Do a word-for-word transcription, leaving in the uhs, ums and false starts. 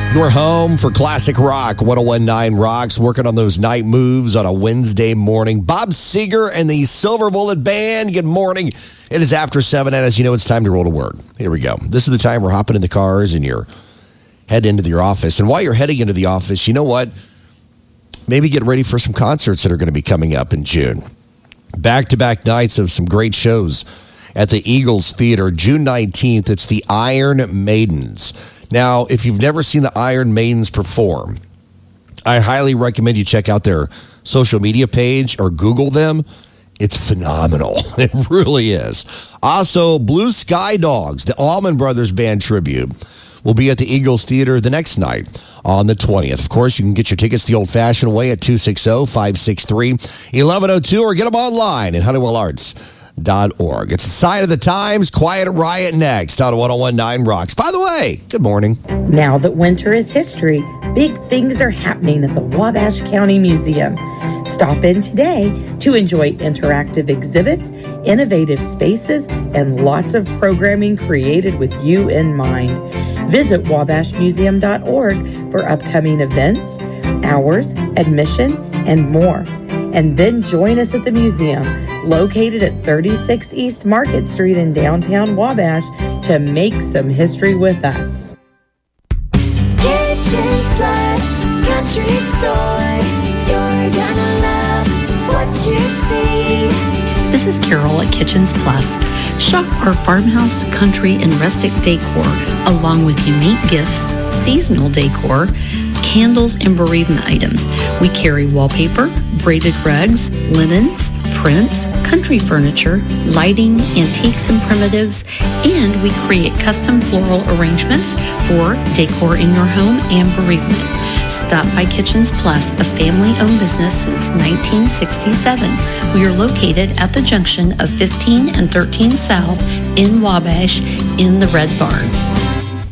Your home for classic rock. one oh one point nine Rocks, working on those night moves on a Wednesday morning. Bob Seger and the Silver Bullet Band. Good morning. It is after seven, and as you know, it's time to roll to work. Here we go. This is the time we're hopping in the cars and you're heading into your office. And while you're heading into the office, you know what? Maybe get ready for some concerts that are going to be coming up in June. Back-to-back nights of some great shows at the Eagles Theater. June nineteenth, it's the Iron Maidens. Now, if you've never seen the Iron Maidens perform, I highly recommend you check out their social media page or Google them. It's phenomenal. It really is. Also, Blue Sky Dogs, the Allman Brothers Band tribute, will be at the Eagles Theater the next night on the twentieth. Of course, you can get your tickets the old-fashioned way at two six zero, five six three, one one zero two or get them online at honeywell arts dot org. It's a sign of the times. Quiet Riot next on one oh one point nine Rocks. By the way, good morning. Now that winter is history, big things are happening at the Wabash County Museum. Stop in today to enjoy interactive exhibits, innovative spaces, and lots of programming created with you in mind. Visit wabash museum dot org for upcoming events, hours, admission, and more. And then join us at the museum, located at thirty-six East Market Street in downtown Wabash, to make some history with us. Kitchens Plus Country Store. You're gonna love what you see. This is Carol at Kitchens Plus. Shop our farmhouse, country, and rustic decor, along with unique gifts, seasonal decor, candles, and bereavement items. We carry wallpaper, braided rugs, linens, prints, country furniture, lighting, antiques and primitives, and we create custom floral arrangements for decor in your home and bereavement. Stop by Kitchens Plus, a family-owned business since nineteen sixty-seven. We are located at the junction of fifteen and thirteen South in Wabash in the Red Barn.